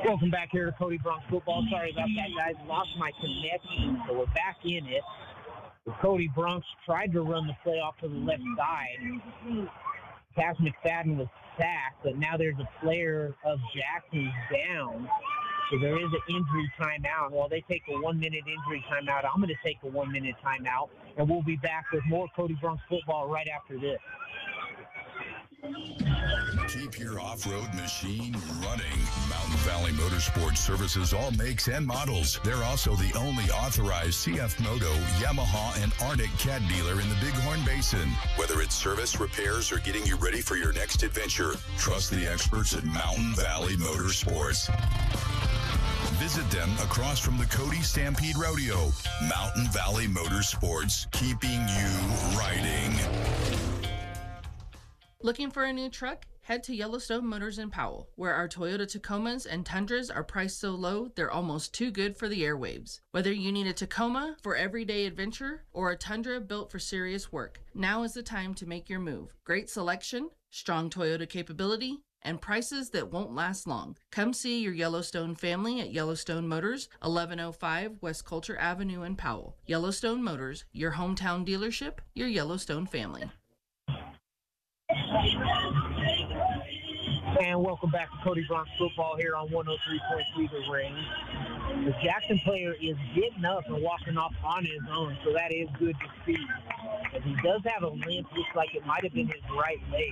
Welcome back here to Cody Bronx football. Sorry about that, guys. Lost my connection, so we're back in it. Cody Bronx tried to run the play off to the left side. Cass McFadden was sacked, but now there's a player of Jackson's down. So there is an injury timeout. While they take a 1-minute injury timeout, I'm going to take a 1-minute timeout, and we'll be back with more Cody Bronx football right after this. Keep your off-road machine running. Mountain Valley Motorsports services all makes and models. They're also the only authorized CF Moto, Yamaha, and Arctic Cat dealer in the Bighorn Basin. Whether it's service, repairs, or getting you ready for your next adventure, trust the experts at Mountain Valley Motorsports. Visit them across from the Cody Stampede Rodeo. Mountain Valley Motorsports, keeping you riding. Looking for a new truck? Head to Yellowstone Motors in Powell, where our Toyota Tacomas and Tundras are priced so low they're almost too good for the airwaves. Whether you need a Tacoma for everyday adventure or a Tundra built for serious work, now is the time to make your move. Great selection, strong Toyota capability, and prices that won't last long. Come see your Yellowstone family at Yellowstone Motors, 1105 West Culture Avenue in Powell. Yellowstone Motors, your hometown dealership, your Yellowstone family. And welcome back to Cody Bronx football here on 103.3 The Range. The Jackson player is getting up and walking off on his own, so that is good to see. As he does have a limp, looks like it might have been his right leg.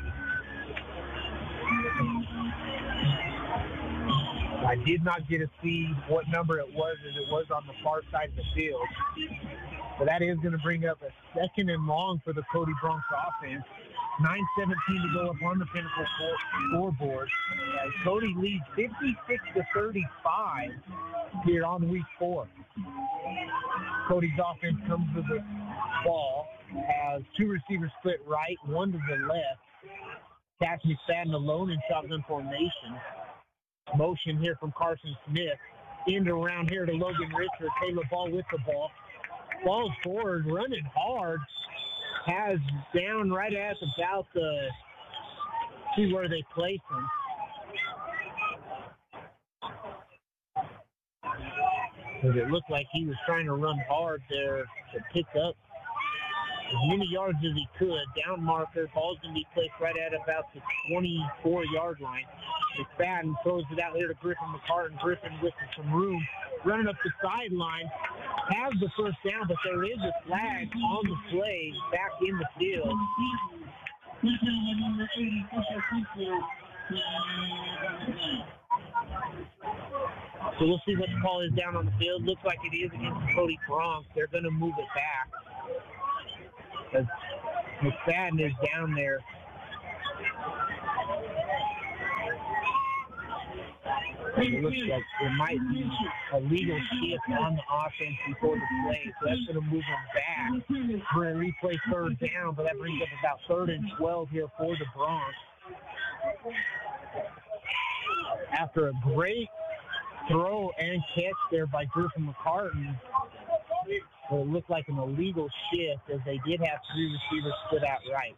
I did not get to see what number it was, as it was on the far side of the field. But that is going to bring up a 2nd and long for the Cody Bronx offense. 9:17 to go up on the Pinnacle scoreboard. Cody leads 56-35 here on week 4. Cody's offense comes with the ball, has 2 receivers split right, 1 to the left. Cass McFadden alone in shotgun formation. Motion here from Carson Smith. End around here to Logan Richard. Caleb Ball with the ball. Ball's forward, running hard. Has down right at about the, see where they place him. Because it looked like he was trying to run hard there to pick up as many yards as he could. Down marker, ball's going to be placed right at about the 24-yard line. McFadden throws it out there to Griffin McCartan. Griffin with some room, running up the sideline. Has the first down, but there is a flag on the play back in the field. So we'll see what the call is down on the field. Looks like it is against Cody Bronx. They're going to move it back, because McFadden is down there. It looks like it might be a legal shift on the offense before the play, so that's going to move them back. We're going to replay 3rd down, but that brings up about 3rd and 12 here for the Bronx. After a great throw and catch there by Griffin McCartan, it looked like an illegal shift, as they did have 3 receivers split out right.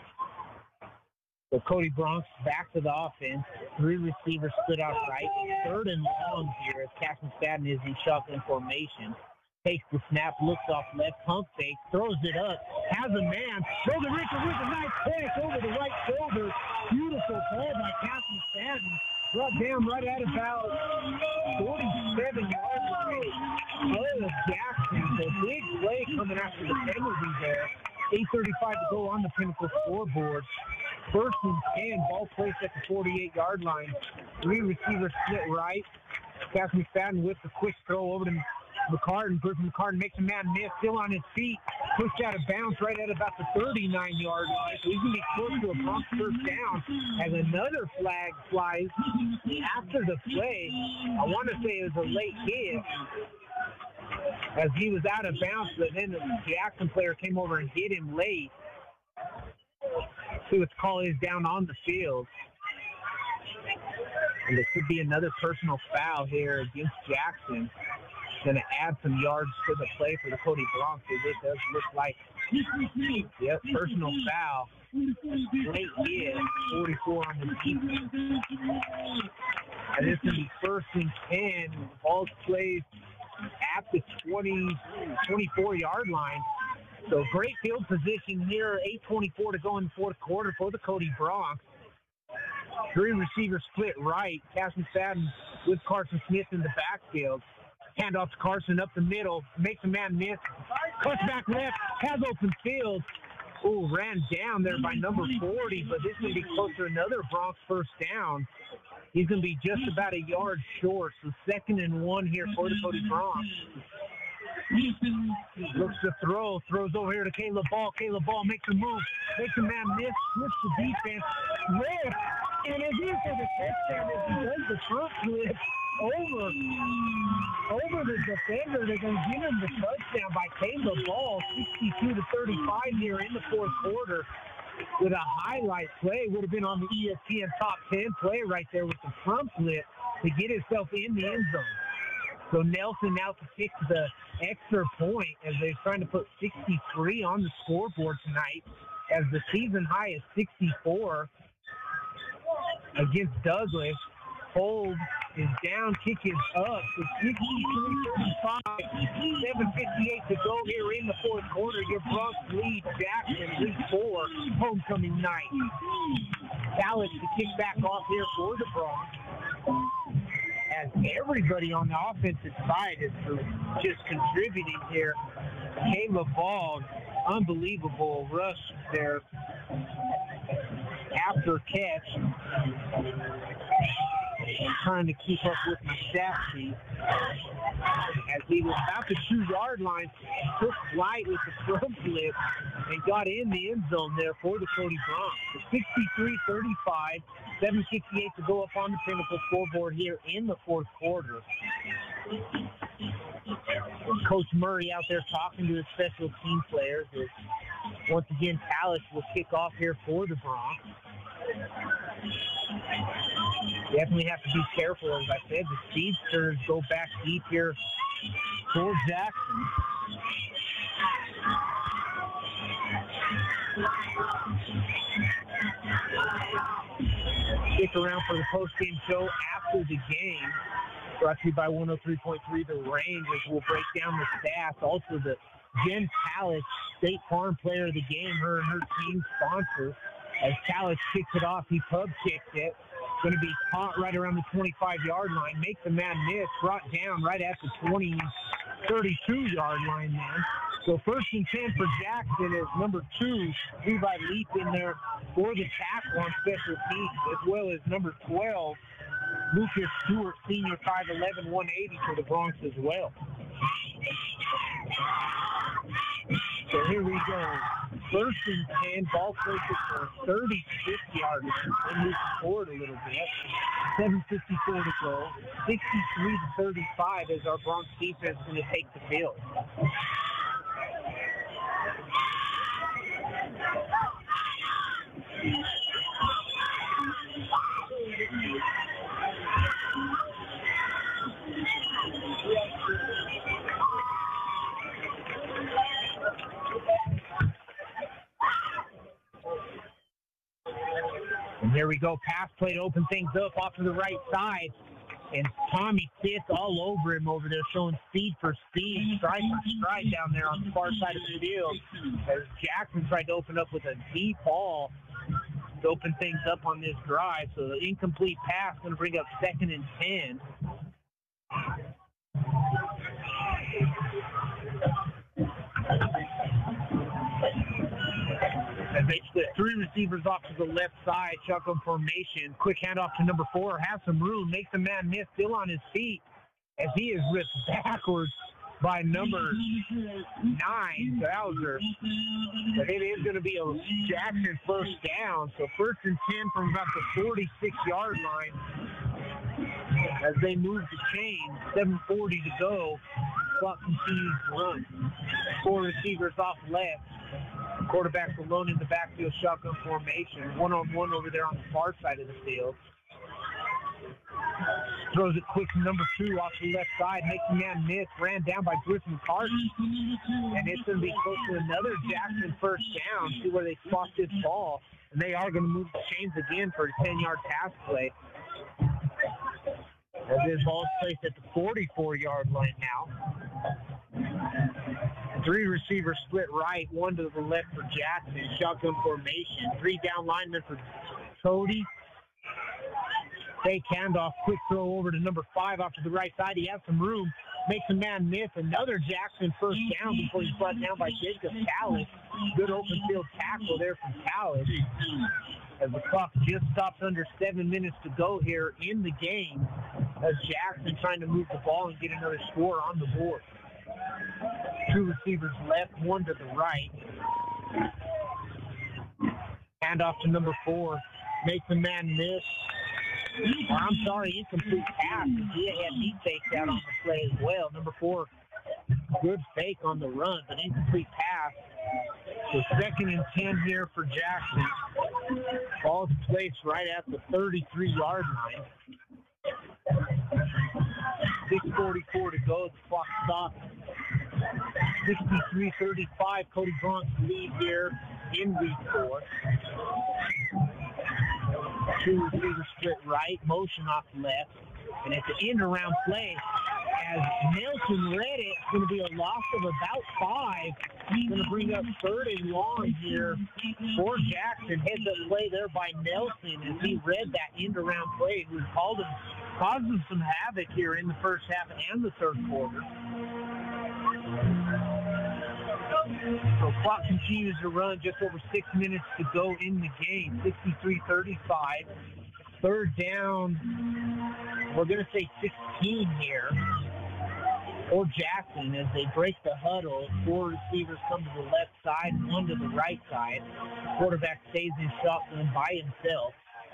So Cody Bronx back to the offense. 3 receivers split out right. 3rd and long here as Cass McFadden is in shotgun formation. Takes the snap, looks off left, pump fake, throws it up, has a man. Logan Richard with a nice pass over the right shoulder. Beautiful play by Cass McFadden. Brought down right at about 47 yards away. Oh, Jackson, a big play coming after the penalty there. 8:35 to go on the Pinnacle scoreboard. 1st and 10, ball placed at the 48-yard line. 3 receivers split right. Cass McFadden with the quick throw over to McCartan. Griffin McCartan makes a man miss, still on his feet. Pushed out of bounds right at about the 39-yard line. So he's going to be close to a Bronx 1st down as another flag flies after the play. I want to say it was a late hit, as he was out of bounds, but then the Jackson player came over and hit him late. See what the call is down on the field. And there could be another personal foul here against Jackson. Going to add some yards to the play for the Cody Bronx. It does look like, yep, personal foul. Late hit, 44 on the defense. And this is the 1st and 10. Ball's placed at the 24-yard line. So great field position here. 8:24 to go in the 4th quarter for the Cody Broncs. 3 receivers split right. Cash McFadden with Carson Smith in the backfield. Handoff to Carson up the middle. Makes a man miss. Cuts back left. Has open field. Oh, ran down there by number 40, but this is going to be close to another Bronx first down. He's going to be just about a yard short. So 2nd and 1 here for the Cody Bronx. Looks to throw. Throws over here to Caleb Ball. Caleb Ball makes a move. Makes a man miss. Flips the defense. Rip. And as he for the touchdown, as he does the front flip over the defender, they're going to give him the touchdown by Caleb Ball. 62-35 here in the 4th quarter. With a highlight play, would have been on the ESPN Top 10 play right there with the front flip to get himself in the end zone. So Nelson now to kick the extra point as they're trying to put 63 on the scoreboard tonight, as the season high is 64 against Douglas. Hold is down, kick is up. It's 63-35, 7:58 to go here in the 4th quarter. Your Bronx lead Jackson, week 4, homecoming night. Talent to kick back off here for the Bronx. As everybody on the offensive side is just contributing here. Caleb Ball, unbelievable rush there after catch. Trying to keep up with my stat sheet. As he was about the 2-yard line, took flight with the front flip and got in the end zone there for the Cody Bronx. 63-35, 7:58 to go up on the Pinnacle scoreboard here in the 4th quarter. Coach Murray out there talking to his special team players. Once again, Tallis will kick off here for the Bronx. Definitely have to be careful. As I said, the speedsters go back deep here for Jackson. Stick around for the post-game show after the game. Brought to you by 103.3 The Range, as we'll break down the stats. Also, the Jen Tallis State Farm Player of the Game, her and her team sponsor. As Tallis kicks it off, he pub kicks it. Going to be caught right around the 25-yard line. Makes the man miss. Brought down right at the 32-yard line, man. So 1st and 10 for Jackson is number 2, Levi Leap in there for the tackle on special teams, as well as number 12, Lucas Stewart, senior, 5'11", 180 for the Bronx as well. So here we go. 1st and 10, ball places for 36-yard line. They move forward a little bit. 7:54 to go. 63-35 as our Bronx defense is going to take the field. And here we go. Pass play to open things up off to the right side. And Tommy Fitz all over him over there, showing speed for speed, stride for stride down there on the far side of the field. As Jackson tried to open up with a deep ball to open things up on this drive. So the incomplete pass going to bring up 2nd and 10. As they split 3 receivers off to the left side, shotgun formation. Quick handoff to number 4, has some room, makes the man miss, still on his feet, as he is ripped backwards by number 9, Bowser. But it is going to be a Jackson first down. So 1st and 10 from about the 46-yard line as they move the chain. 7:40 to go. Clock continues to run. 4 receivers off left. Quarterback's alone in the backfield, shotgun formation. One-on-one over there on the far side of the field. Throws it quick to number 2 off the left side. Makes the man miss. Ran down by Griffin Carson. And it's going to be close to another Jackson first down. See where they spot this ball. And they are going to move the chains again for a 10-yard pass play. As this ball is placed at the 44-yard line now. 3 receivers split right, 1 to the left for Jackson. Shotgun formation. 3 down linemen for Cody. Fake handoff, quick throw over to number 5 off to the right side. He has some room, makes a man miss. Another Jackson first down before he's brought down by Jacob Callis. Good open field tackle there from Callis. As the clock just stops under 7 minutes to go here in the game, as Jackson trying to move the ball and get another score on the board. 2 receivers left, 1 to the right. Handoff to number 4, makes a man miss. Incomplete pass. He faked out on the play as well. Number 4, good fake on the run, but incomplete pass. So 2nd and 10 here for Jackson. Ball's placed right at the 33-yard line. 6:44 to go. The clock stops. 63-35. Cody Bronx lead here in week 4. 2 receivers split right, motion off left, and it's an end-around play. As Nelson read it, it's going to be a loss of about 5. He's going to bring up 3rd and long here for Jackson. Heads-up play there by Nelson as he read that end-around play. It was causing some havoc here in the first half and the 3rd quarter. So clock continues to run, just over 6 minutes to go in the game. 63-35. 3rd down, we're going to say 16 here for Jackson as they break the huddle. 4 receivers come to the left side, 1 to the right side. Quarterback stays in shotgun by himself.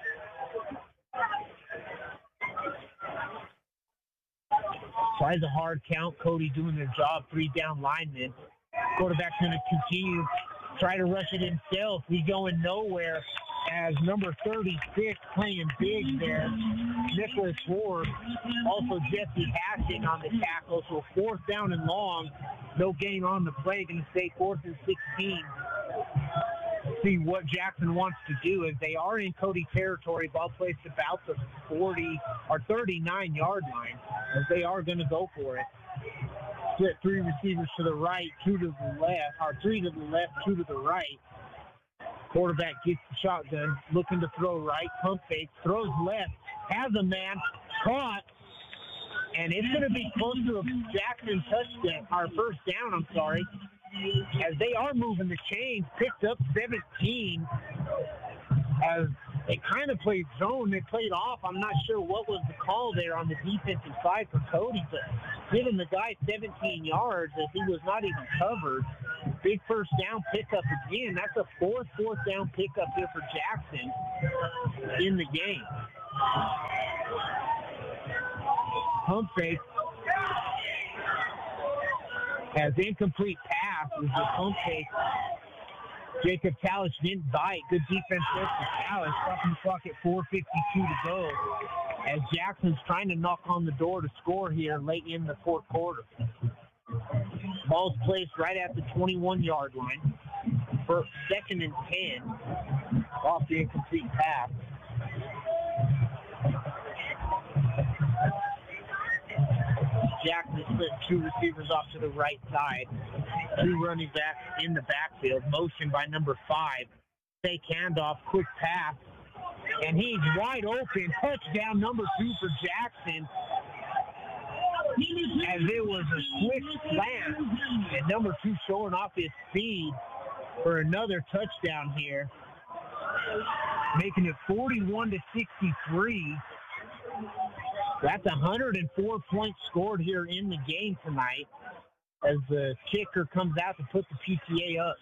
Tries a hard count. Cody doing their job. 3 down linemen. Quarterback's going to continue, try to rush it himself. He's going nowhere as number 36 playing big there. Nicholas Ward, also Jesse Hashing on the tackle. So 4th down and long. No gain on the play. Going to stay 4th and 16. See what Jackson wants to do as they are in Cody territory. Ball placed about the 40 or 39-yard line as they are going to go for it. Split 3 receivers to the right, 2 to the left, or 3 to the left, 2 to the right. Quarterback gets the shotgun, looking to throw right, pump fake, throws left, has a man, caught, and it's going to be close to a Jackson touchdown, or first down, as they are moving the chains, picked up 17, as they kind of played zone. They played off. I'm not sure what was the call there on the defensive side for Cody, but giving the guy 17 yards as he was not even covered. Big first down pickup again. That's a fourth down pickup here for Jackson in the game. Pump fake. Has incomplete pass with the pump fake. Jacob Callis didn't bite. Good defense there for Callis. Stopping the clock at 4:52 to go as Jackson's trying to knock on the door to score here late in the 4th quarter. Ball's placed right at the 21-yard line for 2nd and 10 off the incomplete pass. Jackson split 2 receivers off to the right side. 2 running backs in the backfield. Motion by number 5. Fake handoff, quick pass. And he's wide open. Touchdown number 2 for Jackson. As it was a quick slant. And number 2 showing off his speed for another touchdown here. Making it 41-63. That's 104 points scored here in the game tonight as the kicker comes out to put the PTA up.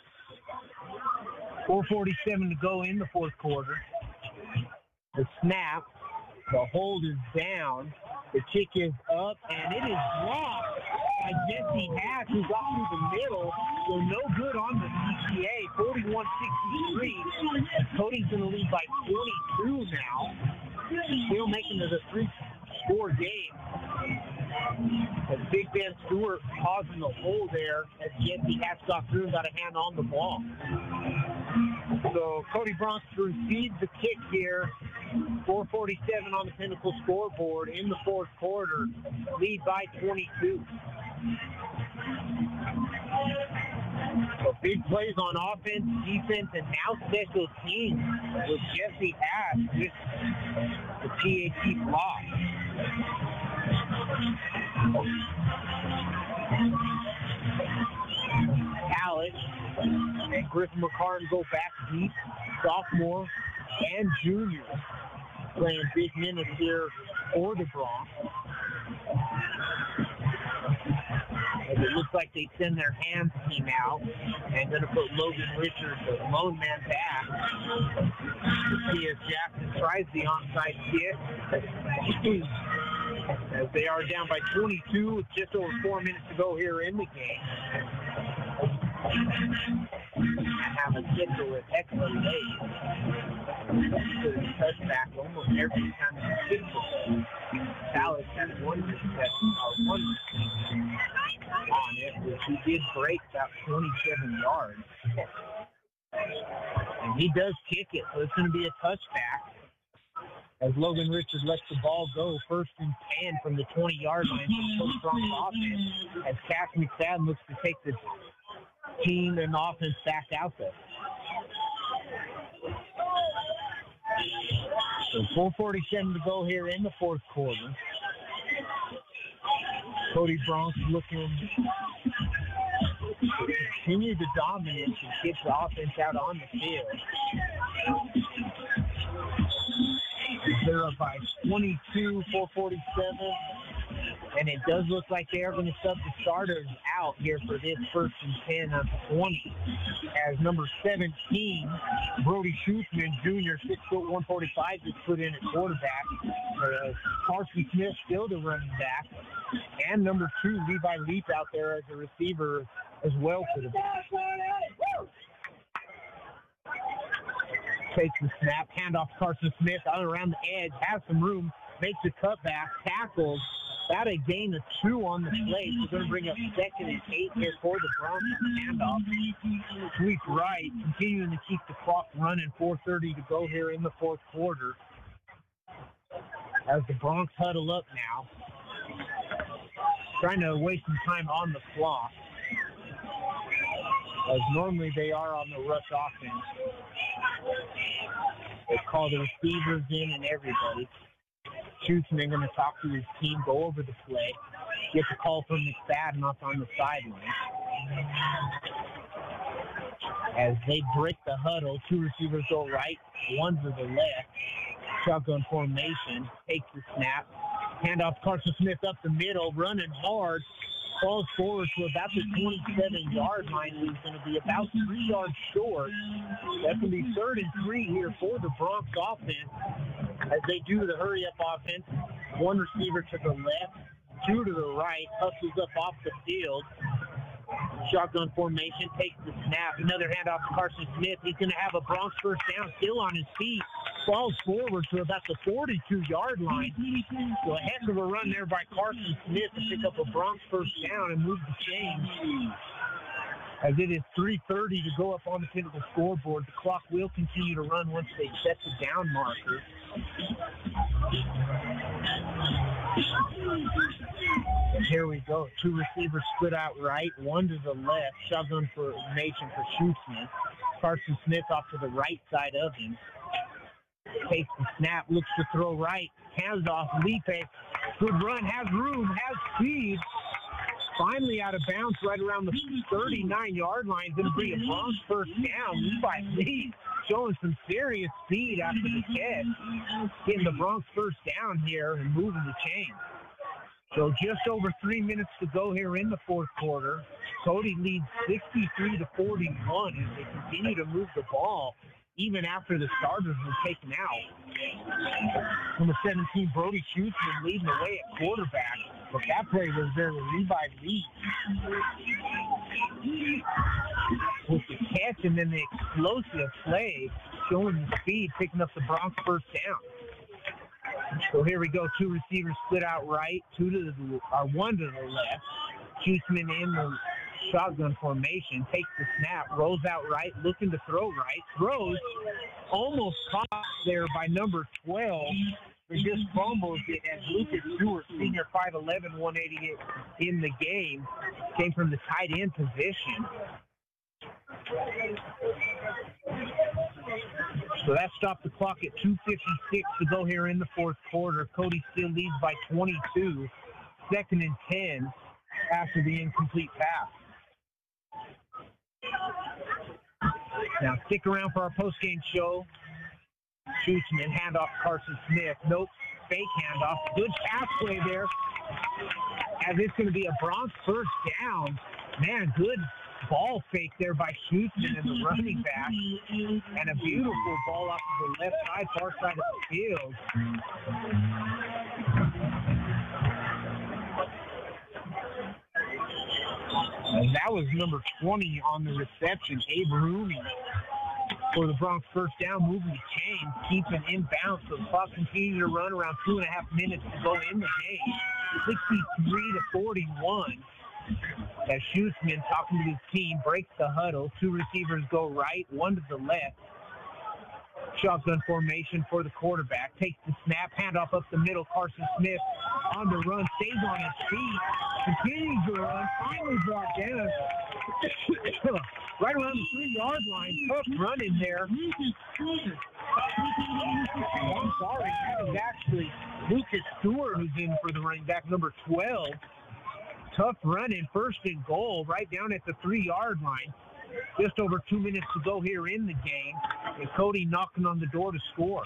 4:47 to go in the 4th quarter. The snap, the hold is down, the kick is up, and it is blocked by Jesse Hatch, who got through the middle, so no good on the PTA. 41-63. Cody's going to lead by 22 now. Still making it a 3-score game. As Big Ben Stewart causing the hole there as Jesse Hatch got through and got a hand on the ball. So Cody Bronx receives the kick here 4:47 on the Pinnacle scoreboard in the fourth quarter. Lead by 22. So big plays on offense, defense, and now special teams with Jesse Ash with the PAT block. Alex and Griffin McCartan go back deep. Sophomore and junior playing big minutes here for the Bronx. As it looks like they send their hands team out and going to put Logan Richards, the lone man, back. To see if Jackson tries the onside kick. As they are down by 22 with just over 4 minutes to go here in the game. And have a kicker with excellent legs. Touchback almost every time he kicks it. Alex has one reception on it, which he did break about 27 yards. And he does kick it, so it's going to be a touchback. As Logan Richards lets the ball go, 1st and 10 from the 20-yard line for the Bronx offense. As Cash McFadden looks to take the team and offense back out there. So 4:47 to go here in the fourth quarter. Cody Bronx looking to continue the dominance and get the offense out on the field. They're up by 22, 4:47. And it does look like they are going to sub the starters out here for this 1st and 10 of 20. As number 17, Brody Schutzman, Jr., 6', 145, is put in at quarterback. Carson Smith still the running back. And number 2, Levi Leap out there as a receiver as well for the back. Takes the snap, handoff to Carson Smith out around the edge, has some room, makes a cutback, tackles. About a gain of 2 on the play. We're going to bring up 2nd and 8 here for the Bronx handoff. Sweep right, continuing to keep the clock running. 4:30 to go here in the fourth quarter. As the Bronx huddle up now, trying to waste some time on the clock. As normally they are on the rush offense. They call the receivers in and everybody. Schutzman going to talk to his team, go over the play, get the call from McFadden up on the sideline. As they break the huddle, 2 receivers go right, 1 to the left. Shotgun formation, takes the snap. Handoff Carson Smith up the middle, running hard. Falls forward to about the 27-yard line. He's going to be about 3 yards short. That's going to be 3rd and 3 here for the Bronx offense. As they do the hurry-up offense, 1 receiver to the left, 2 to the right, hustles up off the field. Shotgun formation, takes the snap. Another handoff to Carson Smith. He's going to have a Bronx first down, still on his feet. Falls forward to about the 42-yard line. So a heck of a run there by Carson Smith to pick up a Bronx first down and move the chains. As it is 3:30 to go up on the Pinnacle scoreboard. The clock will continue to run once they set the down marker. And here we go. 2 receivers split out right, 1 to the left. Shotgun formation for Schutzman. Carson Smith off to the right side of him. Takes the snap, looks to throw right. Hands off, Lepe. Good run, has room, has speed. Finally out of bounds right around the 39-yard line. Going to be a Bronx first down. Levi Lepe showing some serious speed after the catch. Getting the Bronx first down here and moving the chain. So just over 3 minutes to go here in the fourth quarter. Cody leads 63-41 as they continue to move the ball even after the starters were taken out. Number 17, Brody Schutzman leading the way at quarterback. But that play was there with Levi Lepe with the catch and then the explosive play, showing the speed, picking up the Bronx first down. So here we go. 2 receivers split out right, 1 to the left. Schutzman in the Shotgun formation, takes the snap, rolls out right, looking to throw right, throws, almost caught there by number 12. But just fumbles it as Lucas Stewart, senior 5'11", 188 in the game, came from the tight end position. So that stopped the clock at 2:56 to go here in the fourth quarter. Cody still leads by 22. 2nd and 10 after the incomplete pass. Now stick around for our postgame show. Schutzman, handoff Carson Smith. Nope, fake handoff. Good pass play there. As it's going to be a Bronx first down. Man, good ball fake there by Schutzman and the running back. And a beautiful ball off to the left side, far side of the field. And that was number 20 on the reception, Abe Rooney. For the Bronx first down, moving the chain, keeping inbounds. So the clock continues to run, around 2.5 minutes to go in the game. 63-41. As Schutzman, talking to his team, breaks the huddle. 2 receivers go right, 1 to the left. Shotgun formation for the quarterback. Takes the snap, handoff up the middle. Carson Smith on the run, stays on his feet, continues to run, finally brought down. Right around the 3-yard line. Tough run in there. I'm sorry, that is actually Lucas Stewart who's in for the running back, number 12. Tough run in, 1st and goal, right down at the 3-yard line. Just over 2 minutes to go here in the game. And Cody knocking on the door to score.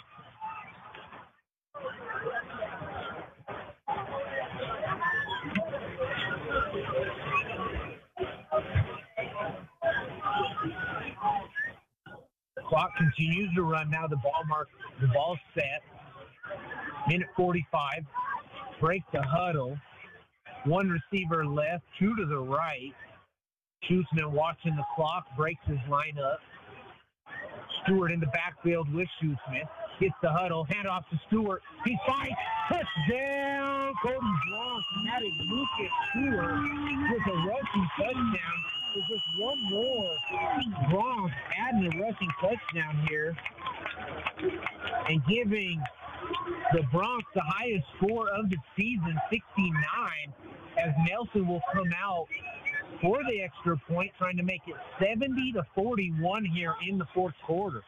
Clock continues to run now. The ball's set. Minute 45. Break the huddle. 1 receiver left, 2 to the right. Schutzman watching the clock, breaks his lineup. Stewart in the backfield with Schutzman. Gets the huddle, handoff to Stewart. He fights, touchdown, Cody Bronx. And that is Lucas Stewart with a rushing touchdown. There's just one more. Bronx adding a rushing touchdown here and giving the Bronx the highest score of the season, 69, as Nelson will come out for the extra point, trying to make it 70-41 here in the fourth quarter.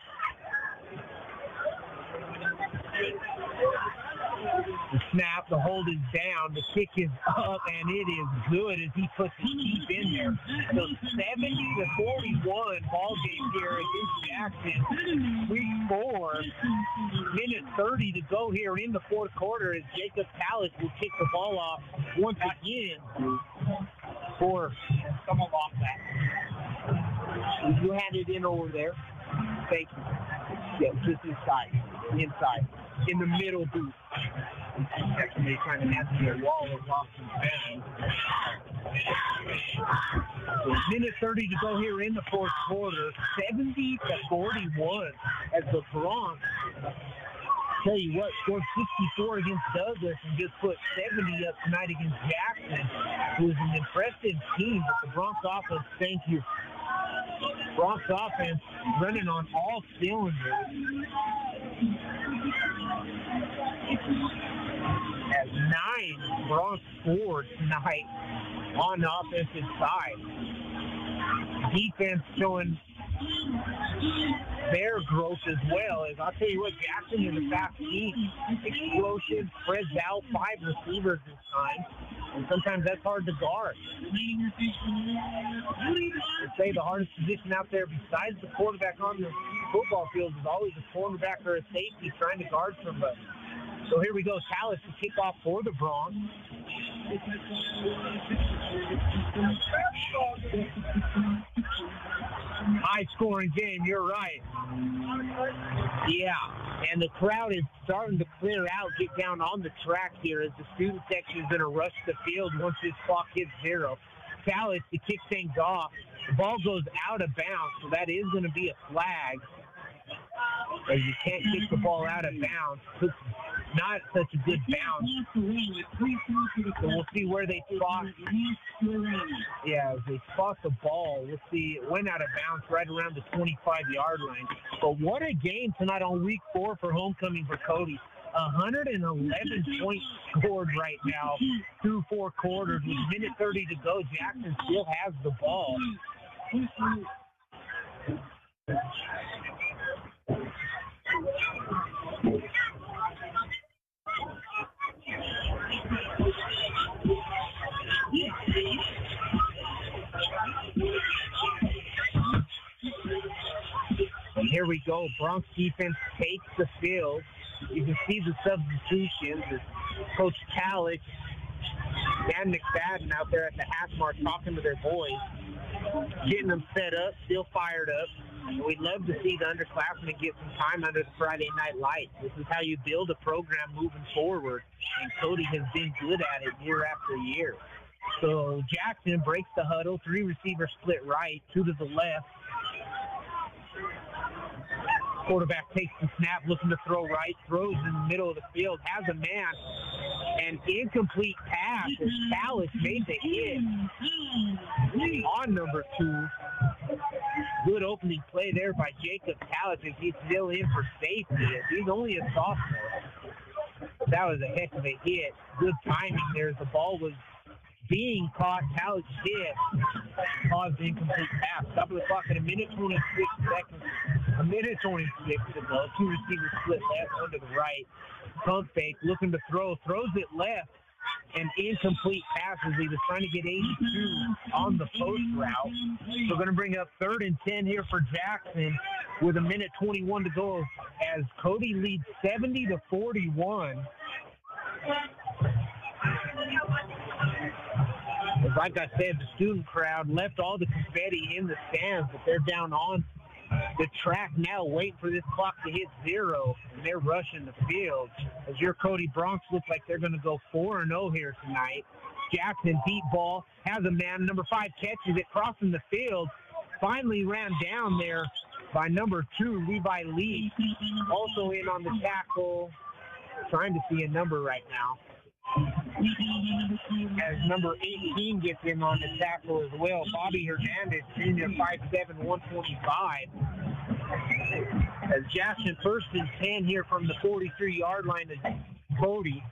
The snap, the hold is down, the kick is up, and it is good as he puts it deep in there. So 70-41 ball game here against Jackson. Week 4, minute 30 to go here in the fourth quarter as Jacob Tallis will kick the ball off once again for someone lost that. You hand it in over there. Thank you. Yeah, just inside. In the middle booth. Somebody trying to answer their wall of Boston fans. Minute 30 to go here in the fourth quarter. 70-41 as the Bronx, tell you what, scored 64 against Douglas and just put 70 up tonight against Jackson. It was an impressive team, but the Bronx offense, thank you. Bronx offense running on all cylinders. As 9 Bronx scored tonight on the offensive side. Defense showing their growth as well. As I'll tell you what, Jackson in the back deep, explosive, spreads out, 5 receivers this time. And sometimes that's hard to guard. I'd say the hardest position out there besides the quarterback on the football field is always a cornerback or a safety trying to guard somebody. So here we go. Tallis to kick off for the Bronx. High-scoring game, you're right. Yeah, and the crowd is starting to clear out, get down on the track here as the student section is going to rush the field once this clock hits 0. Tallis to kick things off. The ball goes out of bounds, so that is going to be a flag. As you can't kick the ball out of bounds. Puts not such a good bounce. So we'll see where they spot. Yeah, they spot the ball. We'll see. It went out of bounds right around the 25-yard line. But what a game tonight on week 4 for homecoming for Cody. 111 points scored right now through 4 quarters. With a minute 30 to go, Jackson still has the ball. And here we go. Bronx defense takes the field. You can see the substitutions. It's Coach Kalik, Dan McFadden out there at the half mark talking to their boys, getting them set up, still fired up. And we'd love to see the underclassmen get some time under the Friday night lights. This is how you build a program moving forward, and Cody has been good at it year after year. So Jackson breaks the huddle, 3 receivers split right, 2 to the left. Quarterback takes the snap, looking to throw right, throws in the middle of the field, has a man, an incomplete pass as Callis made the hit on number 2. Good opening play there by Jacob Callis as he's still in for safety. He's only a sophomore. That was a heck of a hit. Good timing there as the ball was being caught. Callis hit, caused the incomplete pass. Top of the clock at a minute 26 seconds. A minute 26 to go. 2 receivers split left, under the right. Pump fake, looking to throw. Throws it left. An incomplete pass as he was trying to get 82 on the post route. So we're going to bring up 3rd and 10 here for Jackson with a minute 21 to go as Cody leads 70-41. Like I said, the student crowd left all the confetti in the stands, but they're down on the track now, waiting for this clock to hit 0, and they're rushing the field. As your Cody Bronx looks like they're going to go 4-0 here tonight. Jackson, deep ball, has a man. Number 5 catches it, crossing the field. Finally ran down there by number 2, Levi Lee. Also in on the tackle. Trying to see a number right now. As number 18 gets in on the tackle as well, Bobby Hernandez, junior, 5'7", 125. As Jackson 1st and 10 here from the 43-yard line of Cody.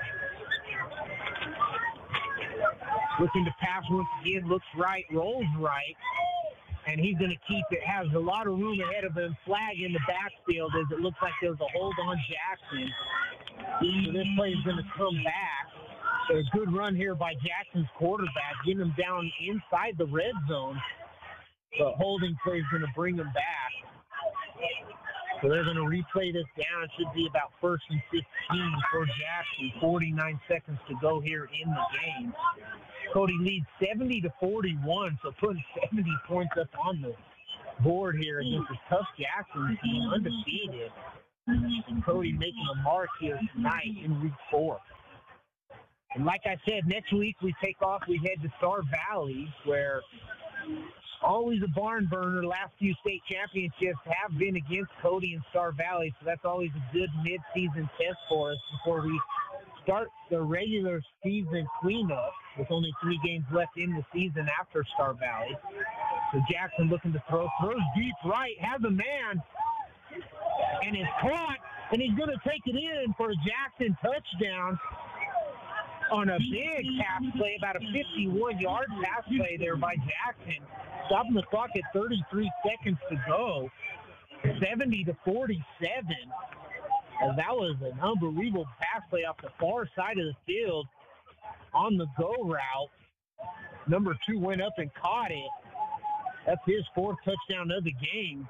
Looking to pass once again, looks right, rolls right, and he's going to keep it. Has a lot of room ahead of him. Flag in the backfield as it looks like there's a hold on Jackson. So this play is going to come back. A good run here by Jackson's quarterback, getting him down inside the red zone. The holding play is going to bring him back. So they're going to replay this down. It should be about 1st and 15 for Jackson. 49 seconds to go here in the game. Cody leads 70-41, so putting 70 points up on the board here against a tough Jackson team, undefeated. Cody making a mark here tonight in week 4. And like I said, next week we take off. We head to Star Valley, where always a barn burner. Last few state championships have been against Cody and Star Valley, so that's always a good mid-season test for us before we start the regular season cleanup with only 3 games left in the season after Star Valley. So Jackson looking to throw. Throws deep right, has a man, and it's caught, and he's going to take it in for a Jackson touchdown on a big pass play, about a 51-yard pass play there by Jackson. Stopping the clock at 33 seconds to go. 70-47. As that was an unbelievable pass play off the far side of the field on the go route. Number 2 went up and caught it. That's his 4th touchdown of the game.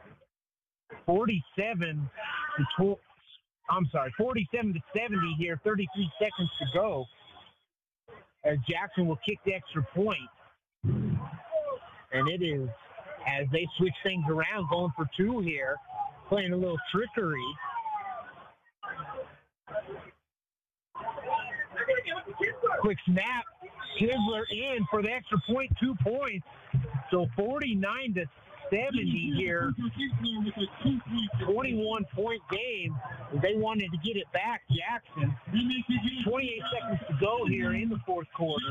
47 to 70 here, 33 seconds to go. As Jackson will kick the extra point. And it is, as they switch things around, going for 2 here, playing a little trickery. Quick snap. Kisler in for the extra point, 2 points. So 49-7 70 here. 21-point game. They wanted to get it back, Jackson. 28 seconds to go here in the fourth quarter.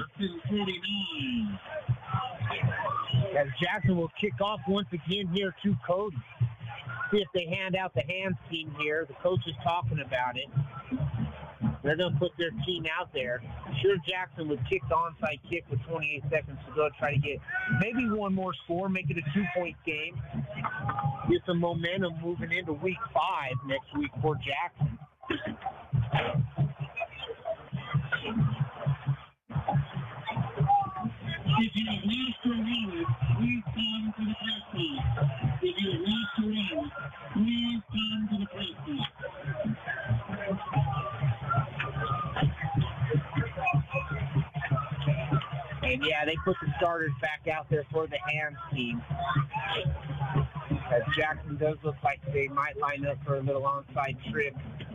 As Jackson will kick off once again here to Cody. See if they hand out the hand scheme here. The coach is talking about it. They're going to put their team out there. Sure, Jackson would kick the onside kick with 28 seconds to go, try to get maybe one more score, make it a 2-point game. Get some momentum moving into week 5 next week for Jackson. If you need to win, please come to the press box. If you need to win, please come to the press box. And yeah, they put the starters back out there for the hand team. As Jackson does look like they might line up for a little onside trip.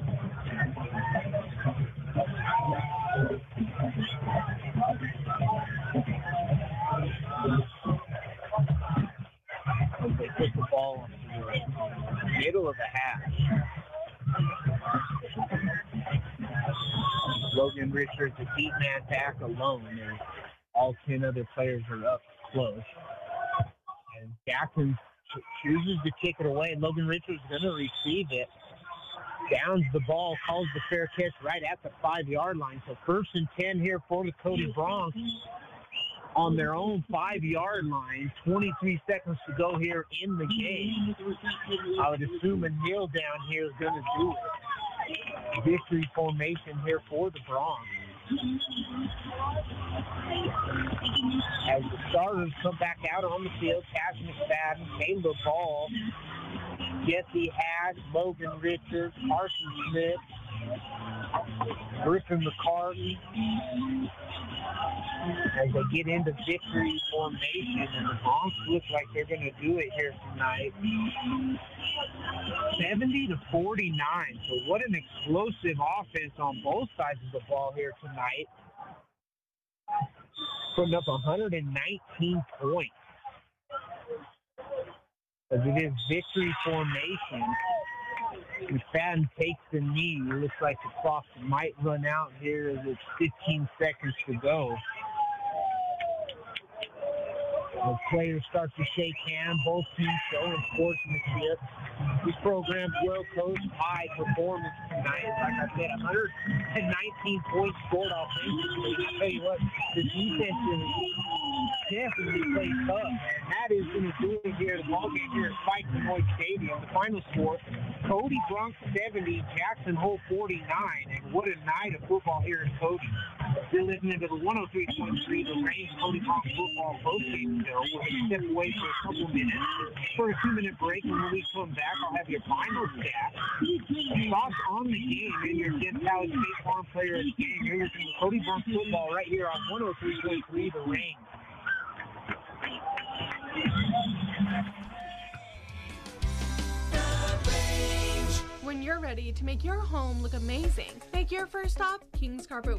They put the ball in the middle of the hash. Logan Richards, a deep man back alone, and all 10 other players are up close. And Jackson chooses to kick it away. Logan Richards is going to receive it. Downs the ball, calls the fair catch right at the 5-yard line. So 1st and 10 here for the Cody Broncs on their own 5-yard line. 23 seconds to go here in the game. I would assume a kneel down here is going to do it. Victory formation here for the Broncs. As the starters come back out on the field, Cash McFadden, Caleb Ball, Jesse Hatch, Logan Richards, Carson Smith, Griffin McCarty. As they get into victory formation, and the Broncs look like they're going to do it here tonight. 70-49. So what an explosive offense on both sides of the ball here tonight. Putting up 119 points. As it is victory formation. McFadden takes the knee. It looks like the clock might run out here as it's 15 seconds to go. The players start to shake hands. Both teams showing sportsmanship. This program's well coached, high performance tonight. Like I said, 119 points scored offensively. I tell you what, the defense is definitely played tough, and that is going to do it here. The ball game here at Spike Lloyd Stadium. The final score: Cody Broncs 70, Jackson Hole 49. And what a night of football here in Cody. You're listening to the 103.3 The Range Cody Broncs football postgame show. We're going to step away for a couple minutes for a 2-minute break, and when we come back, I'll have your final stats, thoughts on the game, and your Guest House State Farm Player of the Game. You're listening to Cody Broncs football right here on 103.3 The Range. When you're ready to make your home look amazing, make your first stop King's Carpet